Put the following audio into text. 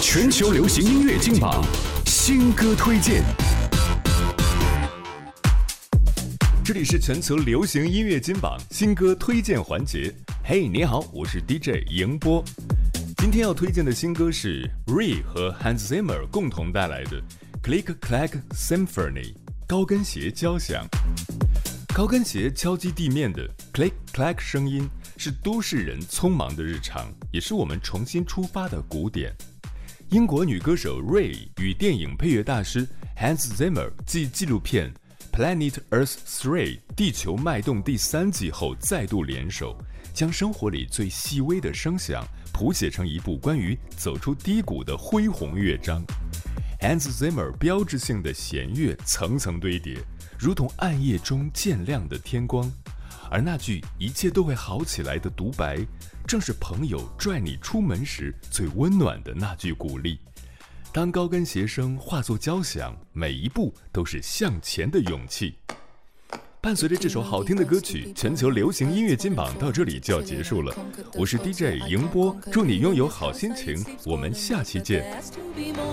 全球流行音乐金榜新歌推荐。这里是全球流行音乐金榜新歌推荐环节。嘿，你好，我是 DJ 迎波。今天要推荐的新歌是 Ray 和 Hans Zimmer 共同带来的 Click Clack Symphony 高跟鞋交响。高跟鞋敲击地面的 click clack 声音是都市人匆忙的日常，也是我们重新出发的鼓点。英国女歌手 Ray 与电影配乐大师 Hans Zimmer 继纪录片 Planet Earth 3 地球脉动第3季后再度联手，将生活里最细微的声响谱写成一部关于走出低谷的恢宏乐章。Hans Zimmer 标志性的弦乐层层堆叠，如同暗夜中渐亮的天光，而那句一切都会好起来的独白，正是朋友拽你出门时最温暖的那句鼓励。当高跟鞋声化作交响，每一步都是向前的勇气。伴随着这首好听的歌曲，全球流行音乐金榜到这里就要结束了。我是 DJ 迎波，祝你拥有好心情，我们下期见。